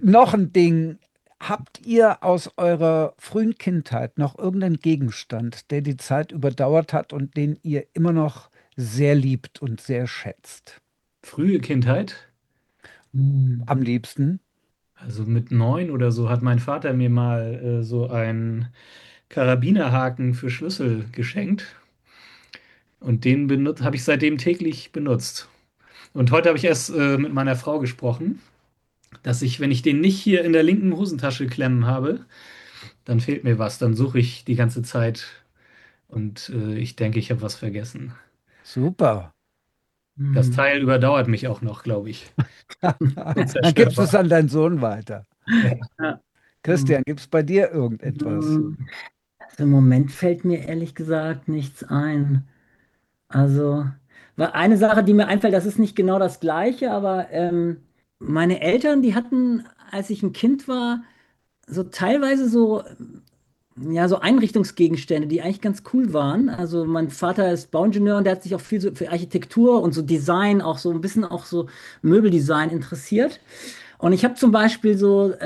Noch ein Ding. Habt ihr aus eurer frühen Kindheit noch irgendeinen Gegenstand, der die Zeit überdauert hat und den ihr immer noch sehr liebt und sehr schätzt? Frühe Kindheit, Am liebsten? also mit 9 oder so, hat mein Vater mir mal so einen Karabinerhaken für Schlüssel geschenkt. Und den habe ich seitdem täglich benutzt. Und heute habe ich erst mit meiner Frau gesprochen, dass ich, wenn ich den nicht hier in der linken Hosentasche klemmen habe, dann fehlt mir was. Dann suche ich die ganze Zeit und ich denke, ich habe was vergessen. Super. Das Hm. Teil überdauert mich auch noch, glaube ich. Dann gibst du es Unzerstörbar. an deinen Sohn weiter. Ja. Ja. Christian, gibt es bei dir irgendetwas? Hm. Also im Moment fällt mir ehrlich gesagt nichts ein. Also, eine Sache, die mir einfällt, das ist nicht genau das Gleiche, aber meine Eltern, die hatten, als ich ein Kind war, so teilweise so, ja, so Einrichtungsgegenstände, die eigentlich ganz cool waren. Also mein Vater ist Bauingenieur und der hat sich auch viel so für Architektur und so Design, auch so ein bisschen auch so Möbeldesign interessiert. Und ich habe zum Beispiel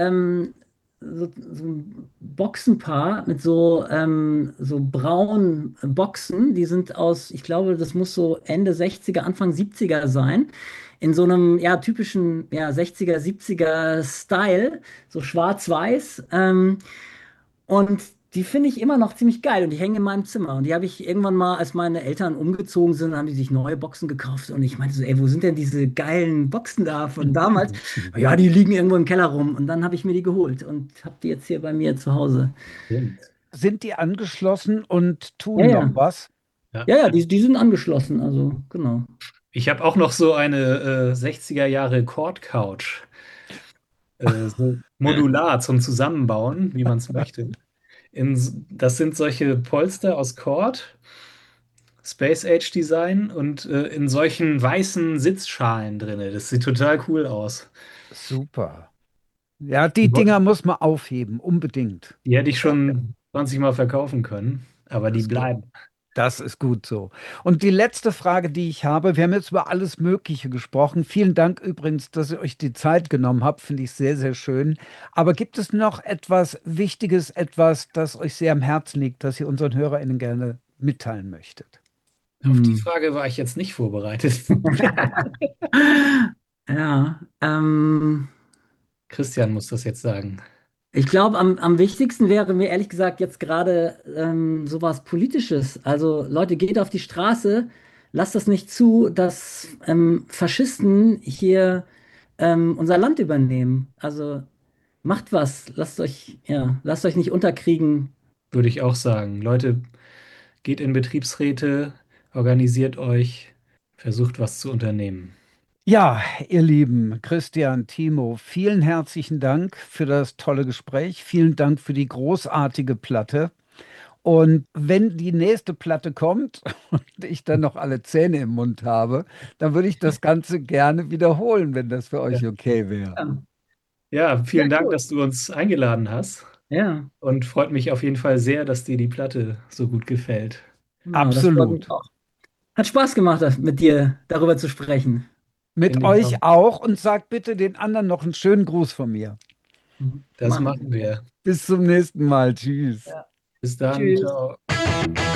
so ein Boxenpaar mit so braunen Boxen. Die sind aus, ich glaube, das muss so Ende 60er, Anfang 70er sein. In so einem ja, typischen ja, 60er, 70er Style, so schwarz-weiß. Und die finde ich immer noch ziemlich geil und die hängen in meinem Zimmer. Und die habe ich irgendwann mal, als meine Eltern umgezogen sind, haben die sich neue Boxen gekauft. Und ich meinte so, ey, wo sind denn diese geilen Boxen da von damals? Ja, die liegen irgendwo im Keller rum. Und dann habe ich mir die geholt und habe die jetzt hier bei mir zu Hause. Stimmt. Sind die angeschlossen und Ja, tun noch ja. was? Ja. Ja, ja, die sind angeschlossen. Also, genau. Ich habe auch noch so eine 60er Jahre Cord Couch, so modular zum Zusammenbauen, wie man es möchte. Das sind solche Polster aus Cord, Space Age Design und in solchen weißen Sitzschalen drinne. Das sieht total cool aus. Super. Ja, die Die, wo- Dinger muss man aufheben, unbedingt. die hätte ich schon 20 Mal verkaufen können, aber die Das ist gut. bleiben. Das ist gut so. Und die letzte Frage, die ich habe, wir haben jetzt über alles Mögliche gesprochen. Vielen Dank übrigens, dass ihr euch die Zeit genommen habt, finde ich sehr, sehr schön. Aber gibt es noch etwas Wichtiges, etwas, das euch sehr am Herzen liegt, das ihr unseren HörerInnen gerne mitteilen möchtet? Auf die Hm. Frage war ich jetzt nicht vorbereitet. Ja, Christian muss das jetzt sagen. ich glaube, am wichtigsten wäre mir ehrlich gesagt jetzt gerade sowas Politisches. Also Leute, geht auf die Straße, lasst das nicht zu, dass Faschisten hier unser Land übernehmen. Also macht was, lasst euch nicht unterkriegen. Würde ich auch sagen. Leute, geht in Betriebsräte, organisiert euch, versucht was zu unternehmen. Ja, ihr Lieben, Christian, Timo, vielen herzlichen Dank für das tolle Gespräch. Vielen Dank für die großartige Platte. Und wenn die nächste Platte kommt und ich dann noch alle Zähne im Mund habe, dann würde ich das Ganze gerne wiederholen, wenn das für Ja. euch okay wäre. Ja, Ja, ja, vielen Dank, cool. dass du uns eingeladen hast Ja, und freut mich auf jeden Fall sehr, dass dir die Platte so gut gefällt. genau, das freut mich Absolut. auch. Hat Spaß gemacht, mit dir darüber zu sprechen. Mit Finde ich auch. euch auch und sagt bitte den anderen noch einen schönen Gruß von mir. Mhm. Das Machen machen wir. Bis zum nächsten Mal. Tschüss. wir. Ja. Bis dann, Tschüss. ciao.